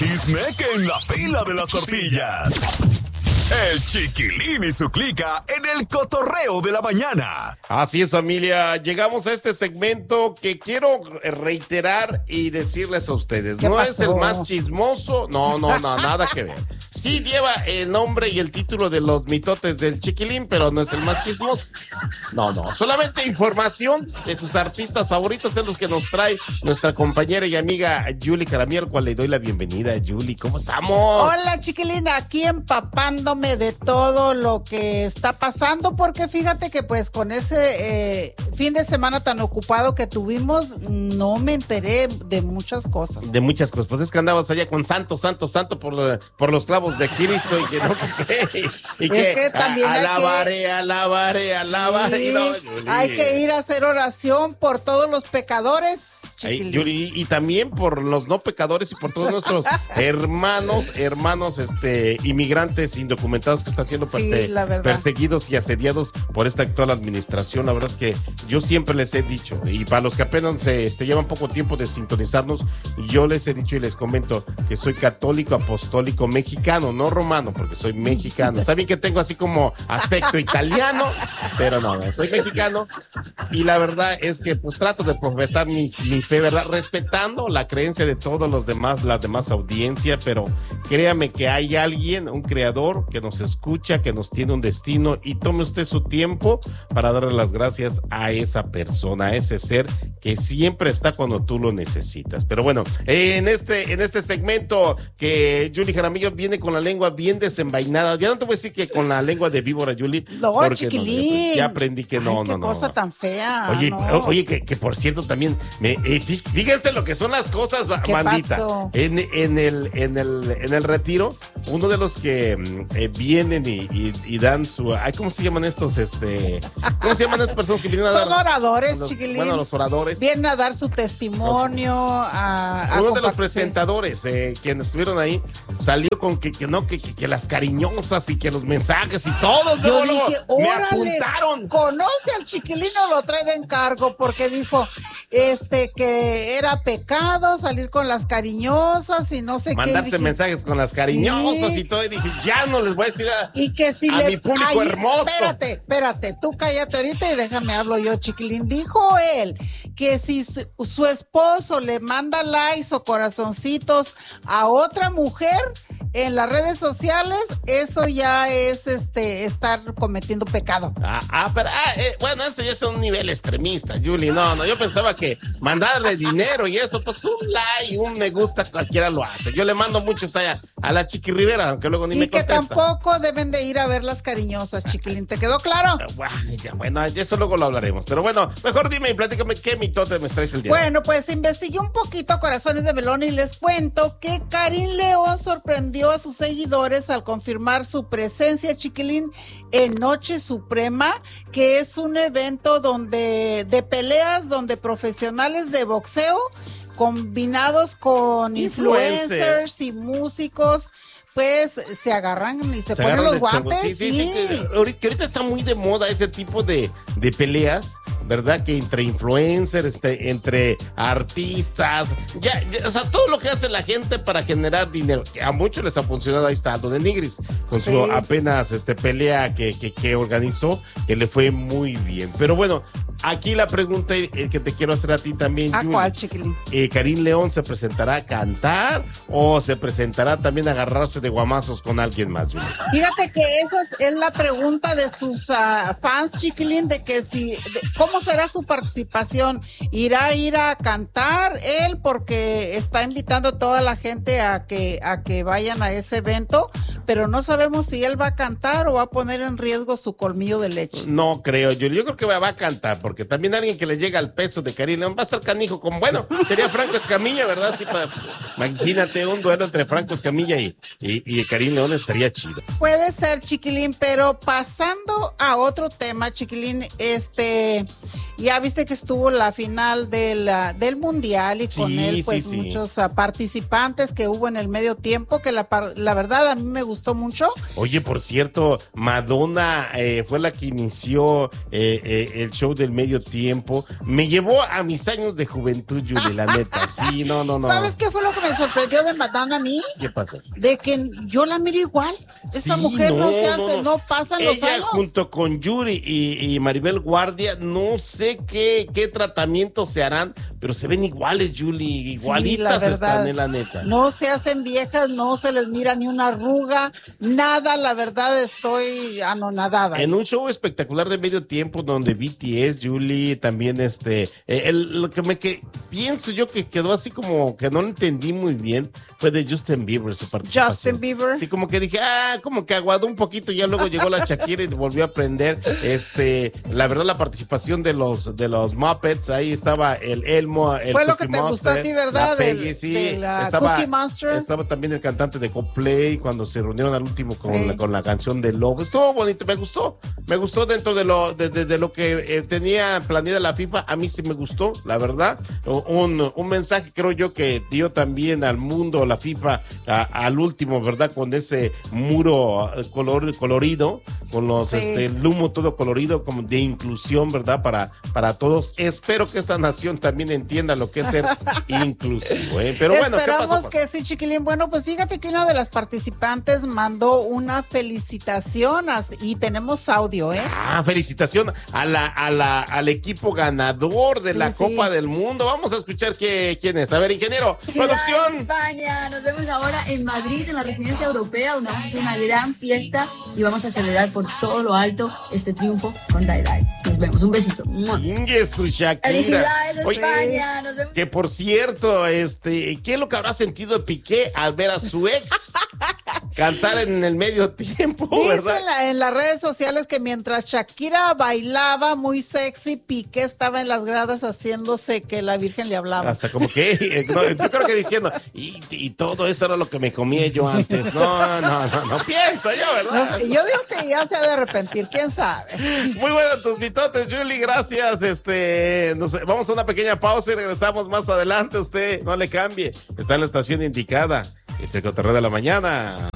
chisme que en la fila de las tortillas. El Chiquilín y su clica en el cotorreo de la mañana. Así es, familia. Llegamos a este segmento que quiero reiterar y decirles a ustedes. No es el más chismoso. No, nada que ver. Sí lleva el nombre y el título de los mitotes del Chiquilín, pero no es el más chismoso. No. Solamente información de sus artistas favoritos es los que nos trae nuestra compañera y amiga Yuli Caramiel, al cual le doy la bienvenida. Yuli, ¿cómo estamos? Hola, Chiquilín, aquí empapándome de todo lo que está pasando, porque fíjate que pues con ese fin de semana tan ocupado que tuvimos, no me enteré de muchas cosas. De muchas cosas, pues es que andabas allá con santo por los clavos de Cristo y que no sé qué. Y que también alabaré. Sí, No, hay que ir a hacer oración por todos los pecadores, Chiquilín. Yuri, y también por los no pecadores y por todos nuestros hermanos inmigrantes indocumentados que están siendo perseguidos y asediados por esta actual administración. La verdad es que yo siempre les he dicho, y para los que apenas llevan poco tiempo de sintonizarnos, yo les he dicho y les comento que soy católico apostólico mexicano, no romano, porque soy mexicano. Está bien que tengo así como aspecto italiano, pero no, soy mexicano, y la verdad es que pues trato de profetar mi fe, ¿verdad? Respetando la creencia de todos los demás, la demás audiencia, pero créame que hay alguien, un creador que nos escucha, que nos tiene un destino, y tome usted su tiempo para darle las gracias a esa persona, a ese ser que siempre está cuando tú lo necesitas. Pero bueno, en este segmento que Yuli Jaramillo viene con la lengua bien desenvainada, ya no te voy a decir que con la lengua de víbora, Yuli. No, Chiquilín. Ya aprendí que no. Qué cosa tan fea. Oye, que por cierto también, fíjense lo que son las cosas, bandita. Pasó? En el retiro, uno de los que vienen y dan su, ¿cómo se llaman estos? ¿Cómo se llaman esas personas que vienen a dar? Son oradores, Chiquilín. Bueno, los oradores. Vienen a dar su testimonio, uno de los presentadores, quienes estuvieron ahí, salió con que las cariñosas y que los mensajes y todo. Yo dije, me órale, apuntaron. Conoce al Chiquilín o lo trae de encargo, porque dijo que era pecado salir con las cariñosas y no sé mandarse mensajes con las cariñosas y todo, y dije, ya no les voy a decir mi público hermoso. Espérate, tú cállate ahorita y déjame hablo yo, Chiquilín. Dijo él que si su esposo le manda likes o corazoncitos a otra mujer en las redes sociales, eso ya es estar cometiendo pecado. Bueno, eso ya es un nivel extremista, Yuli. No, yo pensaba que mandarle dinero y eso, pues un like, un me gusta, cualquiera lo hace. Yo le mando muchos a la Chiqui Rivera, aunque luego ni me contesta. Y que tampoco deben de ir a ver las cariñosas, Chiquilín. ¿Te quedó claro? Bueno, eso luego lo hablaremos. Pero bueno, mejor dime y platícame qué mitote me traes el día. Bueno, pues investigué un poquito Corazones de Melón y les cuento que Karin León sorprendió a sus seguidores al confirmar su presencia, Chiquilín, en Noche Suprema, que es un evento de peleas donde profesionales de boxeo combinados con influencers y músicos pues se agarran y se ponen los guantes. Sí. Que ahorita está muy de moda ese tipo de peleas, ¿verdad? Que entre influencers, entre artistas, o sea, todo lo que hace la gente para generar dinero. A muchos les ha funcionado. Ahí está Aldo de Nigris con su apenas pelea que organizó, que le fue muy bien. Pero bueno, aquí la pregunta que te quiero hacer a ti también, ¿a cuál, Chiquilín? ¿Karin León se presentará a cantar o se presentará también a agarrarse de guamazos con alguien más, Juli? Fíjate que esa es la pregunta de sus fans, Chiquilín, de que ¿cómo será su participación? ¿Irá a ir a cantar él porque está invitando a toda la gente a que vayan a ese evento? Pero no sabemos si él va a cantar o va a poner en riesgo su colmillo de leche. No creo, Juli. Yo creo que va a cantar, porque también alguien que le llega al peso de Karin León va a estar canijo, como bueno, sería Franco Escamilla, ¿verdad? Sí, imagínate un duelo entre Franco Escamilla y Karin León, estaría chido. Puede ser, Chiquilín, pero pasando a otro tema, Chiquilín, Ya viste que estuvo la final del Mundial y con él pues muchos participantes que hubo en el medio tiempo, que la verdad a mí me gustó mucho. Oye, por cierto, Madonna fue la que inició el show del medio tiempo. Me llevó a mis años de juventud, Julie, la neta. Sí, no. ¿Sabes qué fue lo que me sorprendió de Madonna a mí? ¿Qué pasó? De que yo la miro igual. Esa mujer no pasan los años. Junto con Yuri y Maribel Guardia, no sé qué tratamiento se harán, pero se ven iguales, Julie, igualitas están, la neta. No se hacen viejas, no se les mira ni una arruga, nada, la verdad estoy anonadada. En un show espectacular de medio tiempo donde BTS, Julie, también lo que pienso yo que quedó así como que no lo entendí muy bien fue de Justin Bieber, su participación. Justin Bieber. Sí, como que dije, como que aguadó un poquito, ya luego llegó la Shakira y volvió a aprender. La verdad, la participación de los Muppets, ahí estaba el Elmo, el fue Cookie lo que te Monster, gustó a ti, ¿verdad? La Peggy, Cookie Monster. Estaba también el cantante de Coldplay cuando se reunieron al último con la canción de Love. Estuvo bonito, me gustó dentro de lo que tenía planeada la FIFA. A mí sí me gustó, la verdad. Un mensaje creo yo que dio también al mundo la FIFA al último, ¿verdad? Con ese muro colorido, con los el humo todo colorido, como de inclusión, ¿verdad? Para todos. Espero que esta nación también entienda lo que es ser inclusivo, ¿eh? Pero bueno, esperamos ¿qué pasó? Que sí, chiquilín. Bueno, pues fíjate que una de las participantes mandó una felicitación y tenemos audio, ¿eh? Felicitación al equipo ganador de la Copa del Mundo. Vamos a escuchar quién es. A ver, ingeniero, producción. España, nos vemos ahora en Madrid, en la residencia europea, donde vamos a hacer una gran fiesta y vamos a celebrar por todo lo alto este triunfo con Dai Dai. Nos vemos, un besito. Su Shakira. Felicidades, España, nos vemos. Que por cierto, ¿qué es lo que habrá sentido Piqué al ver a su ex cantar en el medio tiempo, verdad? Dice en las redes sociales que mientras Shakira bailaba muy sexy, Piqué estaba en las gradas haciéndose que la Virgen le hablaba. O sea, como que, yo creo que diciendo, y todo eso era lo que me comía yo antes. No pienso yo, ¿verdad? Yo digo que ya se ha de arrepentir, quién sabe. Muy bueno tus mitotes, Julie, gracias. Vamos a una pequeña pausa y regresamos más adelante. Usted no le cambie, está en la estación indicada. Es el Cotorreo de la Mañana.